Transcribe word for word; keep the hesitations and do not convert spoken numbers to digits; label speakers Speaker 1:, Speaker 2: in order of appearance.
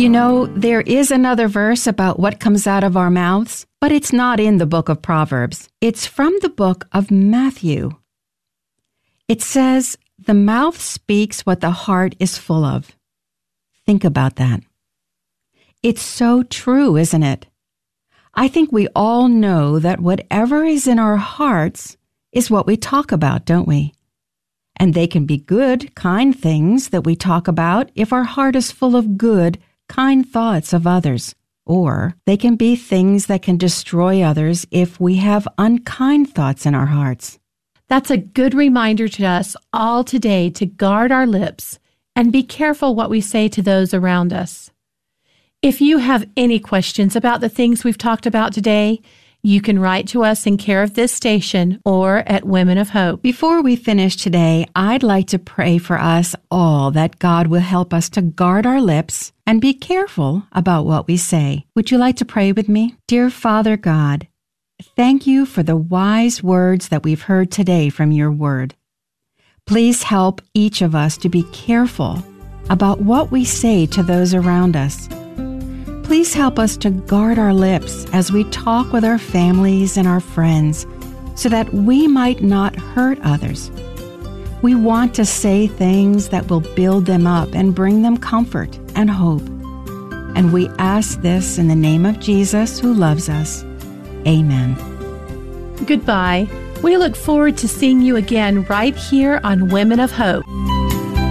Speaker 1: You know, there is another verse about what comes out of our mouths, but it's not in the book of Proverbs. It's from the book of Matthew. It says, "The mouth speaks what the heart is full of." Think about that. It's so true, isn't it? I think we all know that whatever is in our hearts is what we talk about, don't we? And they can be good, kind things that we talk about if our heart is full of good, kind thoughts of others. Or they can be things that can destroy others if we have unkind thoughts in our hearts.
Speaker 2: That's a good reminder to us all today to guard our lips and be careful what we say to those around us. If you have any questions about the things we've talked about today, you can write to us in care of this station or at Women of Hope.
Speaker 1: Before we finish today, I'd like to pray for us all that God will help us to guard our lips and be careful about what we say. Would you like to pray with me? Dear Father God, thank you for the wise words that we've heard today from your word. Please help each of us to be careful about what we say to those around us. Please help us to guard our lips as we talk with our families and our friends so that we might not hurt others. We want to say things that will build them up and bring them comfort and hope. And we ask this in the name of Jesus who loves us. Amen.
Speaker 2: Goodbye. We look forward to seeing you again right here on Women of Hope.